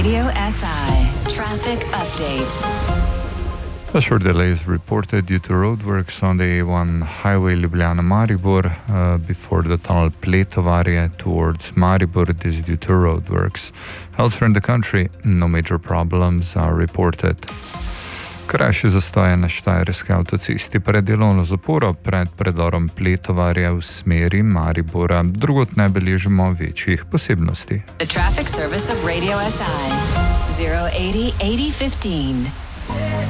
Radio SI traffic update. A short delay is reported due to roadworks on the A1 highway Ljubljana-Maribor before the tunnel Pletovo area towards Maribor. This is due to roadworks. Elsewhere in the country, no major problems are reported. Krajši zastoj na štajerski avtocesti pred delovno zaporo pred predorom Pletovo area v smeri Maribora. Drugot ne beležimo večjih posebnosti. The traffic service of Radio SI 080 8015.